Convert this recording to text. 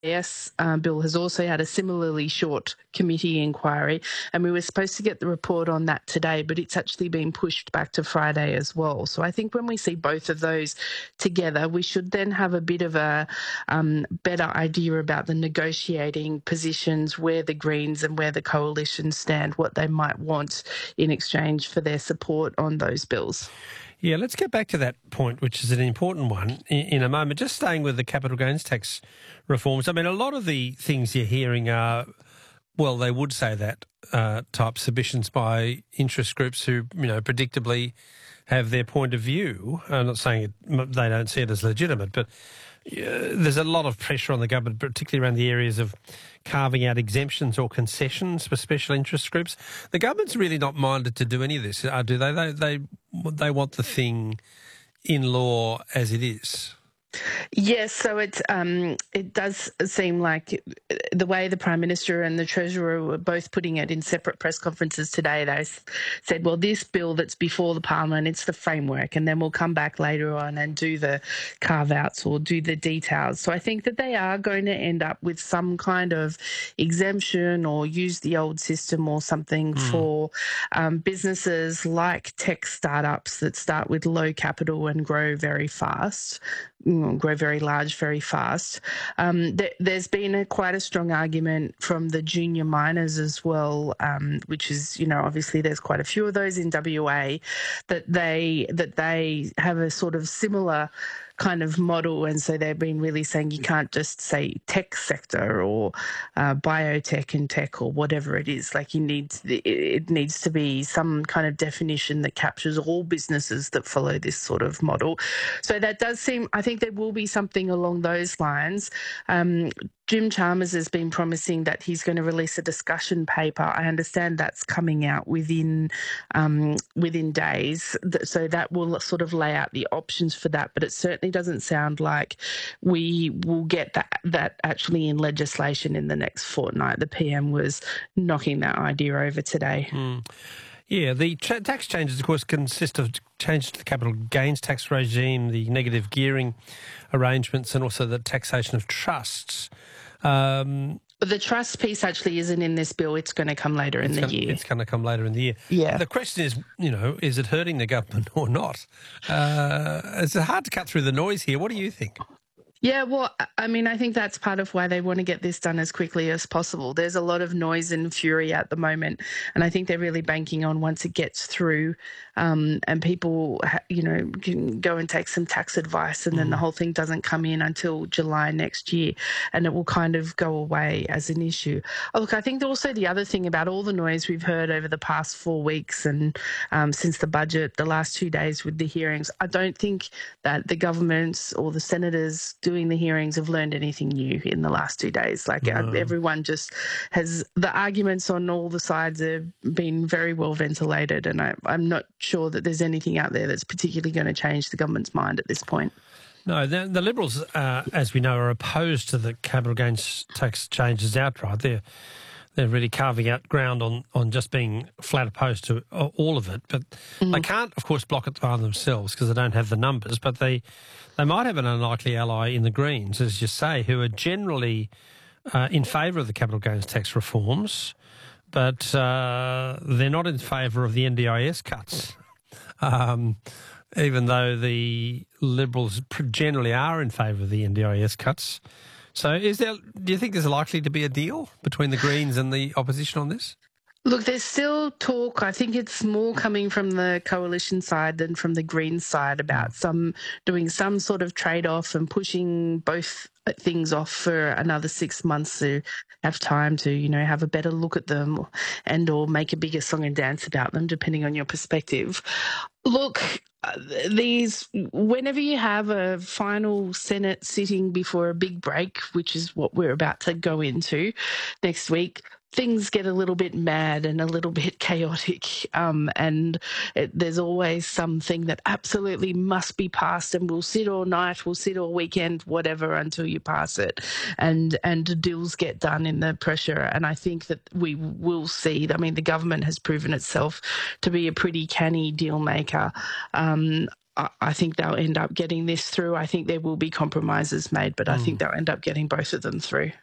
Yes, bill has also had a similarly short committee inquiry, and we were supposed to get the report on that today, but it's actually been pushed back to Friday as well. So I think when we see both of those together, we should then have a bit of a better idea about the negotiating positions, where the Greens and where the coalition stand, what they might want in exchange for their support on those bills. Yeah, let's get back to that point, which is an important one, in a moment. Just staying with the capital gains tax reforms. I mean, a lot of the things you're hearing are, well, they would say that type submissions by interest groups who, predictably have their point of view. I'm not saying they don't see it as legitimate, but there's a lot of pressure on the government, particularly around the areas of carving out exemptions or concessions for special interest groups. The government's really not minded to do any of this, do they? They want the thing in law as it is. Yes, so it does seem like the way the Prime Minister and the Treasurer were both putting it in separate press conferences today, they said, well, this bill that's before the Parliament, it's the framework, and then we'll come back later on and do the carve-outs or do the details. So I think that they are going to end up with some kind of exemption or use the old system or something for businesses like tech startups that start with low capital and grow very fast. Grow very large very fast. There's been quite a strong argument from the junior miners as well, which is, obviously there's quite a few of those in WA, that they have a sort of similar kind of model, and so they've been really saying you can't just say tech sector or biotech and tech or whatever it is. Like it needs to be some kind of definition that captures all businesses that follow this sort of model. So that does seem, I think there will be something along those lines. Jim Chalmers has been promising that he's going to release a discussion paper. I understand that's coming out within days. So that will sort of lay out the options for that. But it certainly doesn't sound like we will get that actually in legislation in the next fortnight. The PM was knocking that idea over today. Yeah, the tax changes, of course, consist of changes to the capital gains tax regime, the negative gearing arrangements, and also the taxation of trusts. The trust piece actually isn't in this bill. It's going to come later in the year. It's going to come later in the year. Yeah. The question is, is it hurting the government or not? It's hard to cut through the noise here. What do you think? Yeah, well, I mean, I think that's part of why they want to get this done as quickly as possible. There's a lot of noise and fury at the moment, and I think they're really banking on once it gets through and people, can go and take some tax advice, and then the whole thing doesn't come in until July next year, and it will kind of go away as an issue. Oh, look, I think also the other thing about all the noise we've heard over the past 4 weeks and since the budget, the last 2 days with the hearings, I don't think that the governments or the senators doing the hearings have learned anything new in the last 2 days. Everyone just has, the arguments on all the sides have been very well ventilated, and I'm not sure that there's anything out there that's particularly going to change the government's mind at this point. No, the Liberals, as we know, are opposed to the capital gains tax changes outright. They're really carving out ground on just being flat opposed to all of it. But they can't, of course, block it by themselves because they don't have the numbers. But they might have an unlikely ally in the Greens, as you say, who are generally in favour of the capital gains tax reforms, but they're not in favour of the NDIS cuts, even though the Liberals generally are in favour of the NDIS cuts. So do you think there's likely to be a deal between the Greens and the opposition on this? Look, there's still talk. I think it's more coming from the coalition side than from the Greens side about doing some sort of trade-off and pushing both things off for another 6 months to have time to, have a better look at them or make a bigger song and dance about them, depending on your perspective. Look, whenever you have a final Senate sitting before a big break, which is what we're about to go into next week, things get a little bit mad and a little bit chaotic, there's always something that absolutely must be passed, and we'll sit all night, we'll sit all weekend, whatever, until you pass it, and deals get done in the pressure. And I think that we will see, the government has proven itself to be a pretty canny deal maker. I think they'll end up getting this through. I think there will be compromises made, but I think they'll end up getting both of them through.